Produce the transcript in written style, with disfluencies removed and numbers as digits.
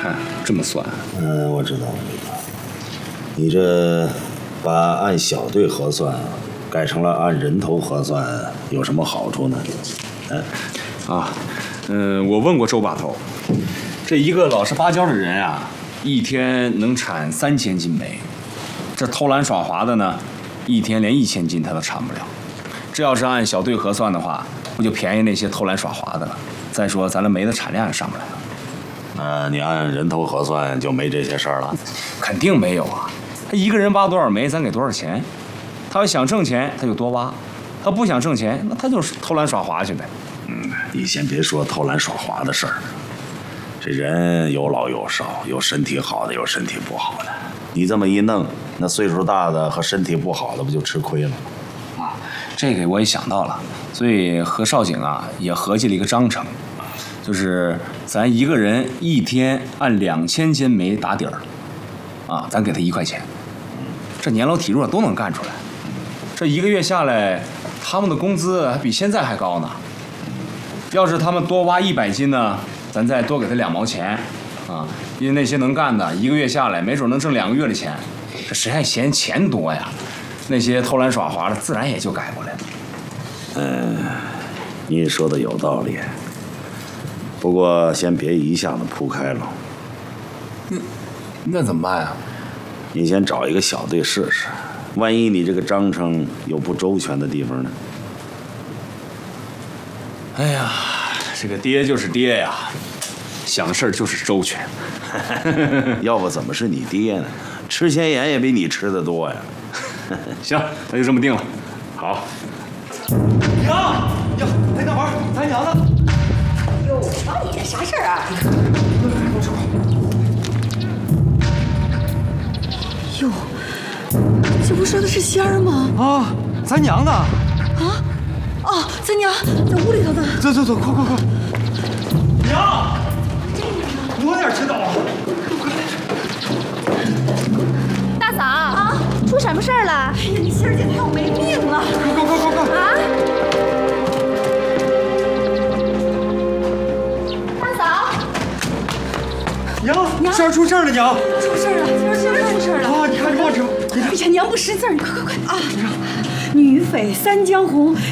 这么算？ 我知道。你这把按小队核算改成了按人头核算，有什么好处呢？ 我问过周把头，这一个老实巴交的人啊，一天能产3000斤煤，这偷懒耍滑的呢，一天连1000斤他都产不了。这要是按小队核算的话，不就便宜那些偷懒耍滑的了？再说咱的煤的产量也上不来了。 你按人头核算就没这些事儿了？ 肯定没有啊！他一个人挖多少煤，咱给多少钱。他要想挣钱，他就多挖；他不想挣钱，那他就是偷懒耍滑去呗。 你先别说偷懒耍滑的事儿，这人有老有少，有身体好的，有身体不好的。你这么一弄，那岁数大的和身体不好的不就吃亏了？ 这个我也想到了，所以和少景啊也合计了一个章程，就是咱一个人一天按2000斤煤打底儿，咱给他1块钱，这年老体弱都能干出来。这一个月下来，他们的工资还比现在还高呢。要是他们多挖100斤呢，咱再多给他2毛钱，因为那些能干的，一个月下来没准能挣2个月的钱，这谁还嫌钱多呀？那些偷懒耍滑的，自然也就改过来了。 你说的有道理，不过先别一下子铺开了。 那怎么办呀？ 你先找一个小队试试，万一你这个章程有不周全的地方呢？ 哎呀，这个爹就是爹呀，想事儿就是周全。 要不怎么是你爹呢？吃咸盐也比你吃的多呀。 行，那就这么定了。好。 娘，在那玩，咱娘呢？ 哟，老李，啥事儿啊？哟，这不说的是仙儿吗？ 咱娘呢？ 咱娘在屋里头呢。 走，快！娘，我哪知道啊？ 大嫂出什么事儿了？ 哎呀，你仙儿姐她要没命了！ 快！ 大嫂， 娘，仙儿出事儿了，娘！ 出事儿了，仙儿出事儿了！ 你看这报纸， 哎呀，娘不识字儿，你快！女匪三江红